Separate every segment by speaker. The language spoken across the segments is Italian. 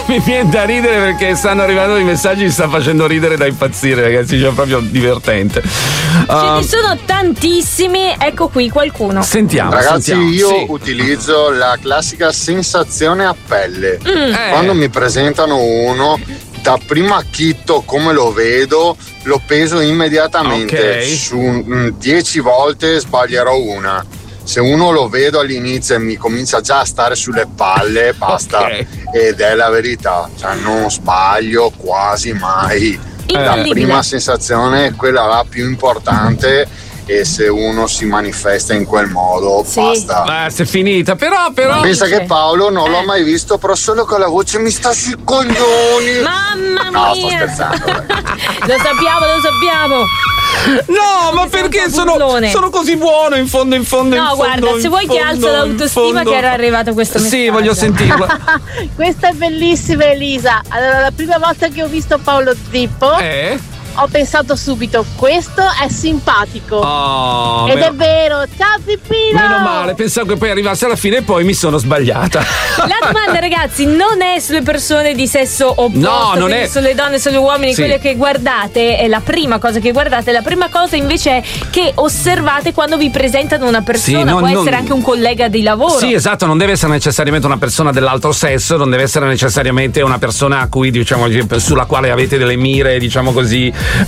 Speaker 1: mi viene da ridere perché stanno arrivando i messaggi, mi sta facendo ridere da impazzire, ragazzi, cioè proprio divertente.
Speaker 2: Ce ne sono tantissimi, ecco qui qualcuno.
Speaker 1: Sentiamo.
Speaker 3: Ragazzi, io utilizzo la classica sensazione a pelle. Quando mi presentano uno, da primo acchitto come lo vedo, lo peso immediatamente.
Speaker 1: Okay.
Speaker 3: Su 10 volte sbaglierò una. Se uno lo vedo all'inizio e mi comincia già a stare sulle palle, basta.
Speaker 1: Okay.
Speaker 3: Ed è la verità, cioè non sbaglio quasi mai. La prima sensazione è quella la più importante, e se uno si manifesta in quel modo, basta.
Speaker 1: Si è finita, però.
Speaker 3: Pensa che Paolo non l'ho mai visto, però solo con la voce mi sta sui coglioni.
Speaker 2: Mamma mia!
Speaker 3: No, sto scherzando.
Speaker 2: Lo sappiamo.
Speaker 1: No, ma perché sono così buono in fondo?
Speaker 2: No, guarda, se vuoi ti alzo l'autostima che era arrivato questo messaggio.
Speaker 1: Sì, voglio sentirlo.
Speaker 4: Questa è bellissima, Elisa. Allora, la prima volta che ho visto Paolo Zippo ho pensato subito, questo è simpatico. Ed è vero. Ciao Zippino.
Speaker 1: Meno male, pensavo che poi arrivasse alla fine e poi mi sono sbagliata.
Speaker 2: La domanda, ragazzi, non è sulle persone di sesso opposto,
Speaker 1: no, non è
Speaker 2: sulle donne, sulle uomini, quelle che guardate, è la prima cosa che guardate. La prima cosa invece è che osservate quando vi presentano una persona, può essere anche un collega di lavoro.
Speaker 1: Sì, esatto, non deve essere necessariamente una persona dell'altro sesso, non deve essere necessariamente una persona a cui, diciamo, sulla quale avete delle mire, diciamo così. Si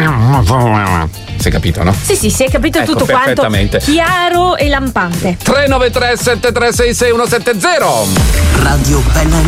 Speaker 1: è capito, no?
Speaker 2: Sì, si è capito tutto quanto chiaro e lampante.
Speaker 1: 393 7366 170.
Speaker 5: Radio Bella